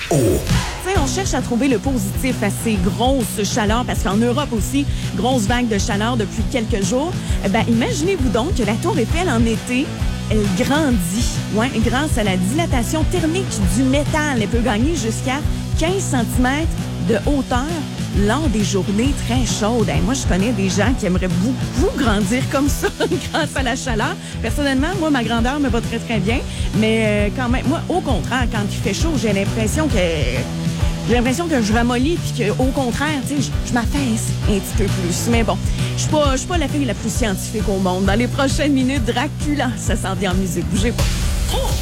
Tu sais, on cherche à trouver le positif à ces grosses chaleurs, parce qu'en Europe aussi, grosse vague de chaleur depuis quelques jours. Imaginez-vous donc que la Tour Eiffel en été, elle grandit. Ouais, grâce à la dilatation thermique du métal, elle peut gagner jusqu'à 15 cm de hauteur lors des journées très chaudes. Moi, je connais des gens qui aimeraient beaucoup grandir comme ça grâce à la chaleur. Personnellement, moi, ma grandeur me va très, très bien. Mais quand même, moi, au contraire, quand il fait chaud, j'ai l'impression que je ramollis, puis qu'au contraire, tu sais, je m'affaisse un petit peu plus. Mais bon, je suis pas la fille la plus scientifique au monde. Dans les prochaines minutes, Dracula, ça s'en vient en musique. Bougez pas.